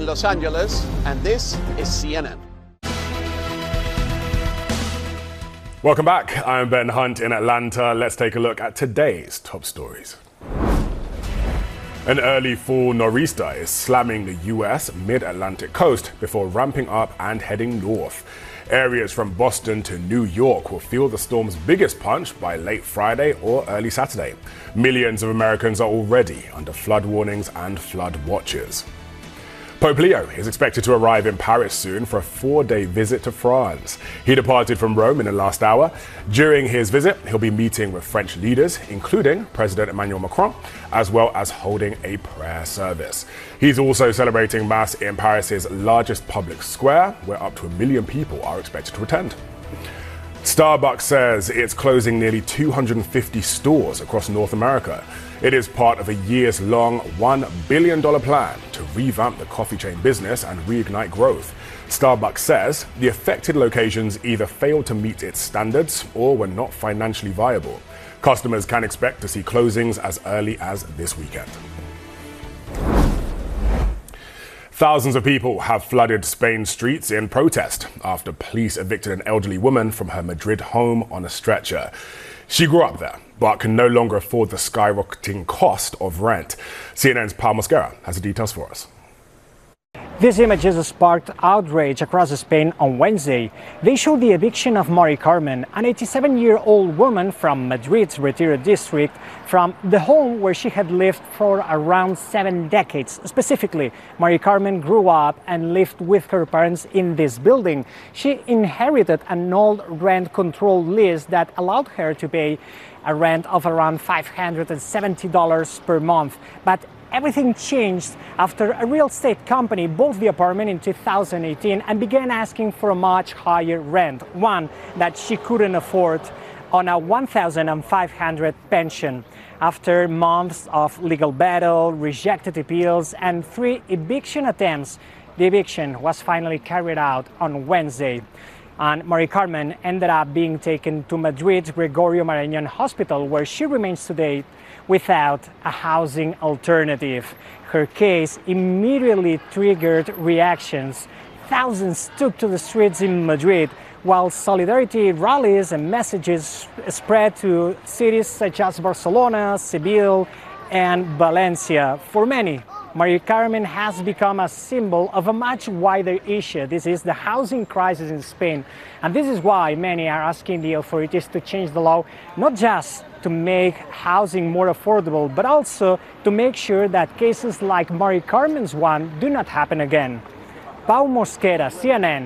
Los Angeles, and this is CNN. Welcome back. I'm Ben Hunt in Atlanta. Let's take a look at today's top stories. An early fall nor'easter is slamming the U.S. mid-Atlantic coast before ramping up and heading north. Areas from Boston to New York will feel the storm's biggest punch by late Friday or early Saturday. Millions of Americans are already under flood warnings and flood watches. Pope Leo is expected to arrive in Paris soon for a 4-day visit to France. He departed from Rome in the last hour. During his visit, he'll be meeting with French leaders, including President Emmanuel Macron, as well as holding a prayer service. He's also celebrating Mass in Paris's largest public square, where up to 1 million people are expected to attend. Starbucks says it's closing nearly 250 stores across North America. It is part of a years-long $1 billion plan to revamp the coffee chain business and reignite growth. Starbucks says the affected locations either failed to meet its standards or were not financially viable. Customers can expect to see closings as early as this weekend. Thousands of people have flooded Spain's streets in protest after police evicted an elderly woman from her Madrid home on a stretcher. She grew up there, but can no longer afford the skyrocketing cost of rent. CNN's Pau Mosquera has the details for us. These images sparked outrage across Spain on Wednesday. They show the eviction of Mari Carmen, an 87-year-old woman from Madrid's Retiro district, from the home where she had lived for around 7 decades. Specifically, Mari Carmen grew up and lived with her parents in this building. She inherited an old rent control lease that allowed her to pay a rent of around $570 per month. But everything changed after a real estate company bought the apartment in 2018 and began asking for a much higher rent, one that she couldn't afford on a $1,500 pension. After months of legal battle, rejected appeals, and 3 eviction attempts, the eviction was finally carried out on Wednesday. And Mari Carmen ended up being taken to Madrid's Gregorio Marañón Hospital, where she remains today without a housing alternative. Her case immediately triggered reactions. Thousands took to the streets in Madrid, while solidarity rallies and messages spread to cities such as Barcelona, Seville, and Valencia. For many, Mari Carmen has become a symbol of a much wider issue. This is the housing crisis in Spain. And this is why many are asking the authorities to change the law, not just to make housing more affordable, but also to make sure that cases like Mari Carmen's one do not happen again. Pau Mosquera, CNN.